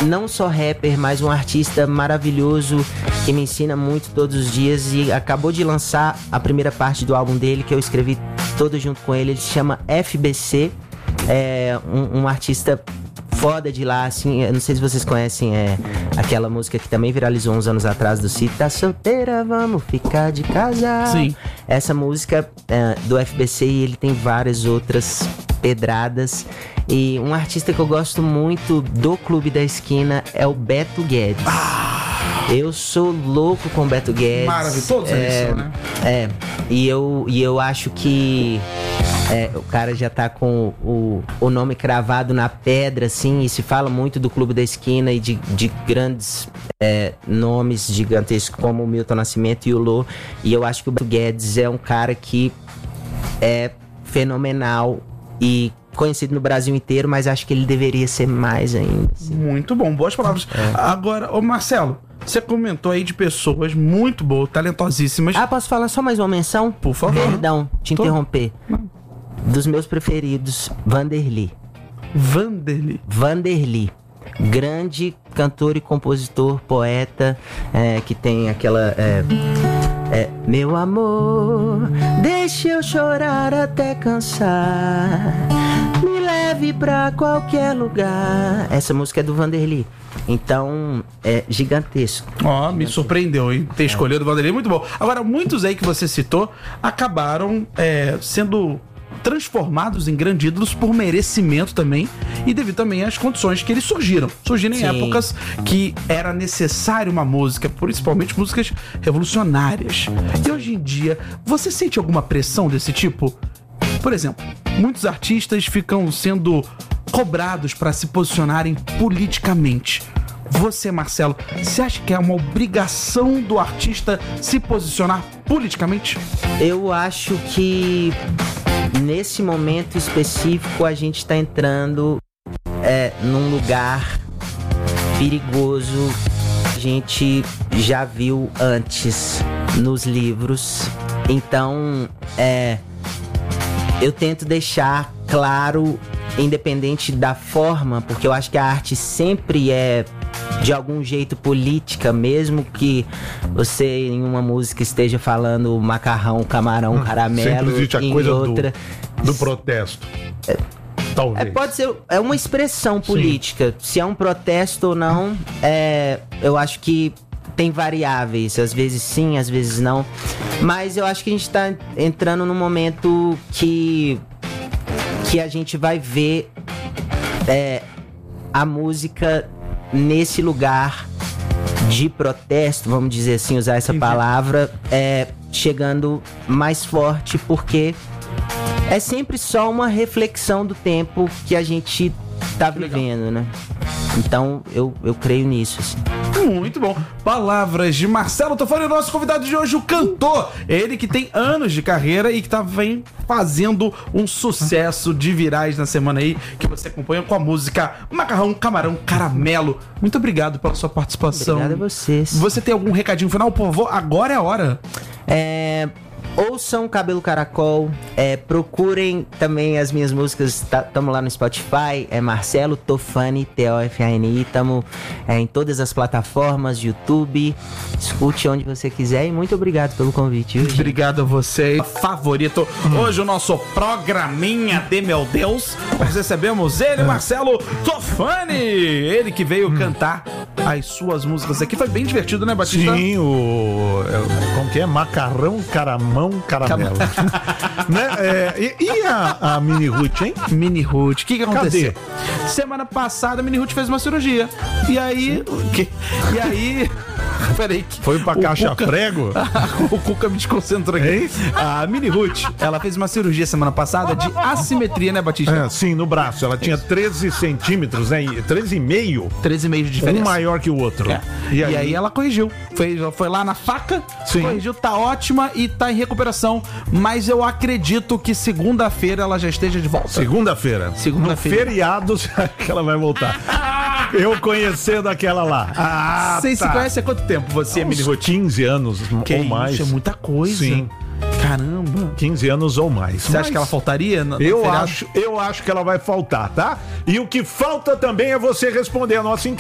não só rapper, mas um artista maravilhoso que me ensina muito todos os dias e acabou de lançar a primeira parte do álbum dele, que eu escrevi todo junto com ele. Ele se chama FBC, é um artista foda de lá, assim. Eu não sei se vocês conhecem aquela música que também viralizou uns anos atrás do Se Tá Solteira, Vamos Ficar de Casal. Sim. Essa música do FBC, e ele tem várias outras pedradas. E um artista que eu gosto muito do Clube da Esquina é o Beto Guedes. Eu sou louco com o Beto Guedes. Maravilhoso, todos eles são, né? E eu acho que o cara já tá com o nome cravado na pedra, assim, e se fala muito do Clube da Esquina e de grandes nomes gigantescos como o Milton Nascimento e o Lô. E eu acho que o Beto Guedes é um cara que é fenomenal e conhecido no Brasil inteiro, mas acho que ele deveria ser mais ainda. Assim. Muito bom, boas palavras. Agora, ô Marcelo, você comentou aí de pessoas muito boas, talentosíssimas. Posso falar só mais uma menção? Por favor. Perdão, te interromper. Dos meus preferidos, Vanderly. Vanderly. Grande cantor e compositor, poeta, que tem aquela... meu amor, deixa eu chorar até cansar, me leve pra qualquer lugar. Essa música é do Vanderly. Então, é gigantesco. Me surpreendeu, hein? Ter escolhido o Vanderly, muito bom. Agora, muitos aí que você citou acabaram sendo transformados em grandes ídolos por merecimento também e devido também às condições que eles surgiram. Surgiram em épocas que era necessário uma música, principalmente músicas revolucionárias. E hoje em dia, você sente alguma pressão desse tipo? Por exemplo, muitos artistas ficam sendo cobrados para se posicionarem politicamente. Você, Marcelo, você acha que é uma obrigação do artista se posicionar politicamente? Eu acho que nesse momento específico a gente está entrando num lugar perigoso. A gente já viu antes nos livros. Então, eu tento deixar claro, independente da forma, porque eu acho que a arte sempre é de algum jeito política, mesmo que você em uma música esteja falando macarrão, camarão, caramelo, sempre existe a em coisa outra do protesto. Talvez. pode ser, uma expressão política. Se é um protesto ou não, eu acho que tem variáveis, às vezes sim, às vezes não, mas eu acho que a gente tá entrando num momento que a gente vai ver a música nesse lugar de protesto, vamos dizer assim, usar essa palavra, chegando mais forte, porque é sempre só uma reflexão do tempo que a gente tá vivendo, né? Então, eu creio nisso, assim. Muito bom. Palavras de Marcelo Tofani, o nosso convidado de hoje, o cantor. Ele que tem anos de carreira e que vem fazendo um sucesso de virais na semana aí, que você acompanha com a música Macarrão, Camarão, Caramelo. Muito obrigado pela sua participação. Obrigado a vocês. Você tem algum recadinho final? Por favor, agora é a hora. Ouçam Cabelo Caracol, procurem também as minhas músicas, tamo lá no Spotify, Marcelo Tofani, Tofani, tamo em todas as plataformas, YouTube, escute onde você quiser e muito obrigado pelo convite. Viu, obrigado a você, favorito. Hoje o nosso programinha de meu Deus, nós recebemos ele, Marcelo Tofani, ele que veio cantar as suas músicas aqui, foi bem divertido, né, Batista? Sim, como que é? Macarrão, caramão, caramelo. Né? E a Mini Ruth, hein? Mini Ruth, o que aconteceu? Cadê? Semana passada a Mini Ruth fez uma cirurgia. E aí... Peraí. Foi pra caixa prego? O Cuca me desconcentrou aqui. A Mini Ruth, ela fez uma cirurgia semana passada de assimetria, né, Batista? Sim, no braço. Ela tinha 13 centímetros, né? 13,5. 13,5 de diferença. Um maior que o outro. E aí ela corrigiu. Foi lá na faca, corrigiu, tá ótima e tá em recuperação. Mas eu acredito que segunda-feira ela já esteja de volta. Segunda-feira. No feriado que ela vai voltar. Eu conhecendo aquela lá. Vocês se conhecem há quanto tempo? Você, Mini Ruth? 15 anos ou mais. Isso é muita coisa. Sim. Caramba. 15 anos ou mais. Você acha que ela faltaria? Eu acho que ela vai faltar, tá? E o que falta também é você responder a nossa enquete.